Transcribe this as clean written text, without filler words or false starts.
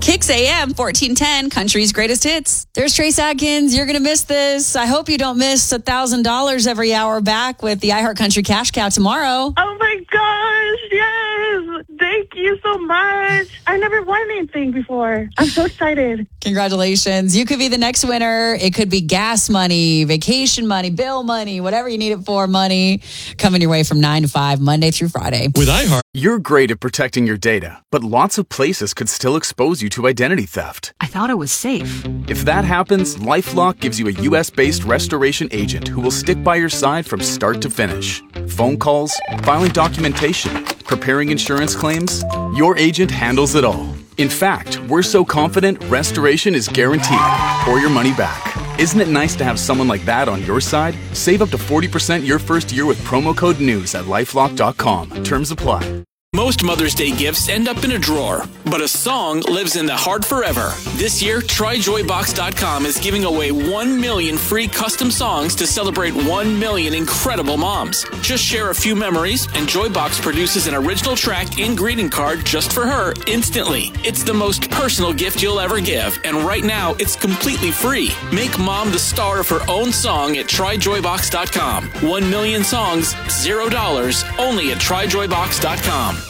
Kicks AM 1410, country's greatest hits. There's Trace Adkins. You're going to miss this. I hope you don't miss $1,000 every hour back with the iHeart Country Cash Cow tomorrow. Oh my gosh, yes. Thank you so much. I never won anything before. I'm so excited. Congratulations. You could be the next winner. It could be gas money, vacation money, bill money, whatever you need it for, money coming your way from 9 to 5, Monday through Friday. With iHeart. You're great at protecting your data, but lots of places could still expose you to identity theft. I thought it was safe. If that happens, LifeLock gives you a U.S.-based restoration agent who will stick by your side from start to finish. Phone calls, filing documentation, preparing insurance claims, your agent handles it all. In fact, we're so confident restoration is guaranteed or your money back. Isn't it nice to have someone like that on your side? Save up to 40% your first year with promo code NEWS at LifeLock.com. Terms apply. Most Mother's Day gifts end up in a drawer, but a song lives in the heart forever. This year, TryJoyBox.com is giving away 1 million free custom songs to celebrate 1 million incredible moms. Just share a few memories, and Joybox produces an original track and greeting card just for her instantly. It's the most personal gift you'll ever give, and right now, it's completely free. Make mom the star of her own song at TryJoyBox.com. 1 million songs, $0, only at TryJoyBox.com.